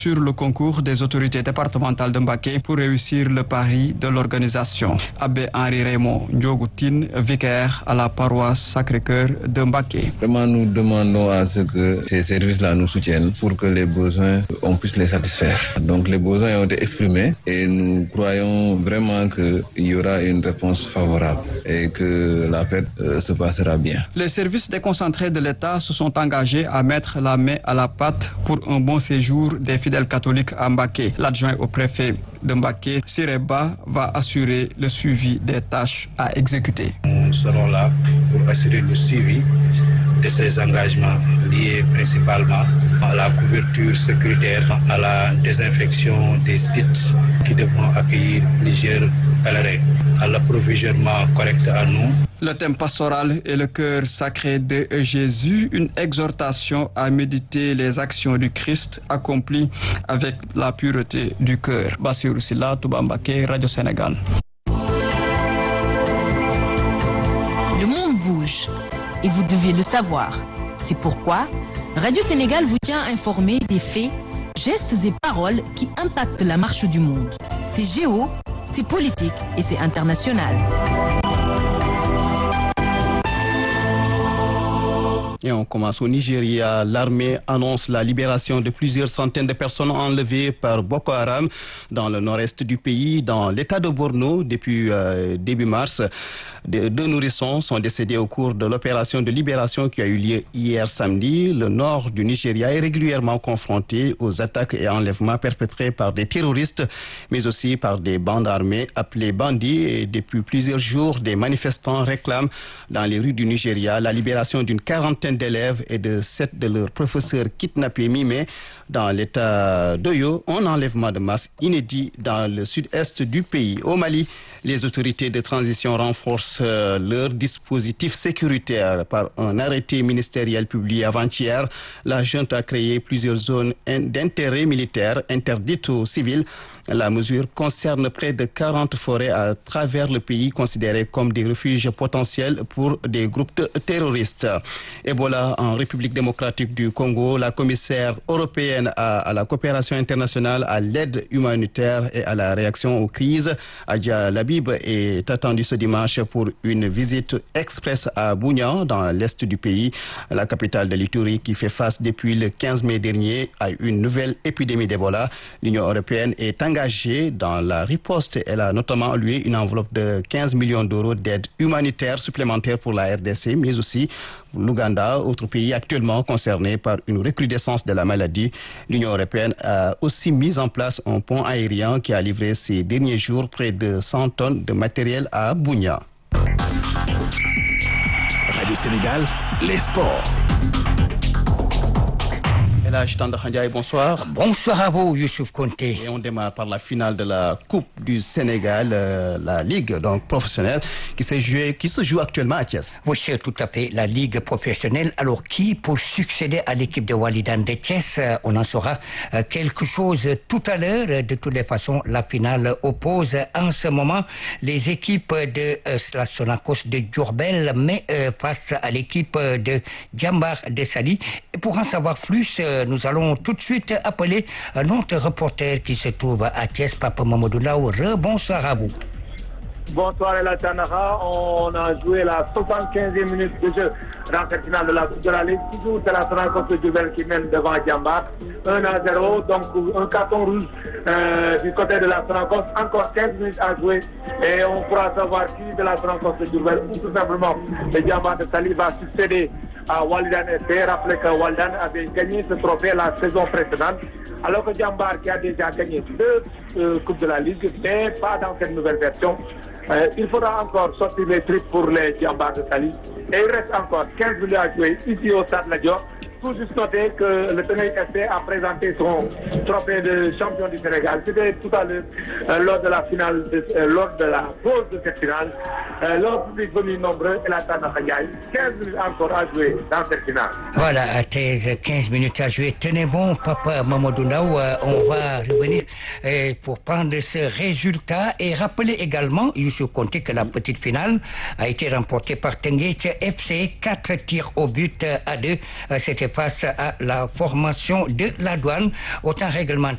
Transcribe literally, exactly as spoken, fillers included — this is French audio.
sur le concours des autorités départementales de Mbacké pour réussir le pari de l'organisation. Abbé Henri Raymond Ndiogoutine, vicaire à la paroisse Sacré-Cœur de Mbacké. Vraiment, nous demandons à ce que ces services-là nous soutiennent pour que les besoins, on puisse les satisfaire. Donc les besoins ont été exprimés et nous croyons vraiment qu'il y aura une réponse favorable et que la fête euh, se passera bien. Les services déconcentrés de l'État se sont engagés à mettre la main à la pâte pour un bon séjour des fidèles catholiques à Mbacké. L'adjoint au préfet de Mbacké, Sireba, va assurer le suivi des tâches à exécuter. Nous serons là pour assurer le suivi de ces engagements liés principalement à la couverture sécuritaire, à la désinfection des sites qui devront accueillir plusieurs pèlerins, à l'approvisionnement correct à nous. Le thème pastoral est le cœur sacré de Jésus, une exhortation à méditer les actions du Christ accomplies avec la pureté du cœur. Bassirou Silla, Touba Mbacké, Radio Sénégal. Le monde bouge et vous devez le savoir. C'est pourquoi Radio Sénégal vous tient informé des faits, gestes et paroles qui impactent la marche du monde. C'est géo, c'est politique et c'est international. Et on commence au Nigeria. L'armée annonce la libération de plusieurs centaines de personnes enlevées par Boko Haram dans le nord-est du pays, dans l'état de Borno, depuis euh, début mars. De, deux nourrissons sont décédés au cours de l'opération de libération qui a eu lieu hier samedi. Le nord du Nigeria est régulièrement confronté aux attaques et enlèvements perpétrés par des terroristes, mais aussi par des bandes armées appelées bandits. Et depuis plusieurs jours, des manifestants réclament dans les rues du Nigeria la libération d'une quarantaine d'élèves et de sept de leurs professeurs kidnappés mi-mai dans l'état d'Oyo, un enlèvement de masse inédit dans le sud-est du pays. Au Mali, les autorités de transition renforcent euh, leur dispositif sécuritaire par un arrêté ministériel publié avant-hier. La junte a créé plusieurs zones d'intérêt militaire interdites aux civils. La mesure concerne près de quarante forêts à travers le pays considérées comme des refuges potentiels pour des groupes terroristes. Ebola en République démocratique du Congo, la commissaire européenne à, à la coopération internationale, à l'aide humanitaire et à la réaction aux crises, Adja Labib, est attendue ce dimanche pour une visite express à Bunia, dans l'est du pays, la capitale de l'Ituri, qui fait face depuis le quinze mai dernier à une nouvelle épidémie d'Ebola. L'Union européenne est engagée dans la riposte. Elle a notamment alloué une enveloppe de quinze millions d'euros d'aide humanitaire supplémentaire pour la R D C, mais aussi l'Ouganda, autre pays actuellement concerné par une recrudescence de la maladie. L'Union européenne a aussi mis en place un pont aérien qui a livré ces derniers jours près de cent tonnes de matériel à Bunia. Radio Sénégal, les sports. Bonsoir. Bonsoir à vous, Youssouf Konté. Et on démarre par la finale de la Coupe du Sénégal, euh, la Ligue donc professionnelle, qui se joue, qui se joue actuellement à Thiès. Oui, c'est tout à fait la Ligue professionnelle. Alors, qui pour succéder à l'équipe de Walidane de Thiès, euh, on en saura euh, quelque chose tout à l'heure. De toutes les façons, la finale oppose en ce moment les équipes de euh, la Sonacos de Diourbel, mais euh, face à l'équipe de Djambar de Sali. Et pour en savoir plus, euh, nous allons tout de suite appeler notre reporter qui se trouve à Thiès, Papa Mamadou Ndaw. Bonsoir à vous. Bonsoir El Tanara, on a joué la soixante-quinzième minute de jeu dans cette finale de la Coupe de la Ligue. Toujours c'est la Sonacos de Diourbel qui mène devant Djambar, un à zéro, donc un carton rouge euh, du côté de la Sonacos. Encore quinze minutes à jouer et on pourra savoir qui de la Sonacos de Diourbel ou tout simplement le Djambar de Sali va succéder à Walidane F C. Rappelez que Walidane avait gagné ce trophée la saison précédente, alors que Djambar, qui a déjà gagné deux euh, Coupes de la Ligue, n'est pas dans cette nouvelle version. Euh, il faudra encore sortir les tripes pour les Djambar de Sali. Et il reste encore quinze minutes à jouer ici au Stade Lat Dior. Tout juste noter que le Teuneuil F C a présenté son trophée de champion du Sénégal. C'était tout à l'heure euh, lors de la finale, de, euh, lors de la pause de cette finale. Euh, le public venu nombreux et la Tana Khagaï. quinze minutes encore à jouer dans cette finale. Voilà, à treize, quinze minutes à jouer. Tenez bon, Papa Mamadou Ndaw, euh, on va revenir euh, pour prendre ce résultat et rappeler également, Youssouf Konté, que la petite finale a été remportée par Teungueth F C, quatre tirs au but à deux. Euh, C'était face à la formation de la Douane. Au temps réglementaire,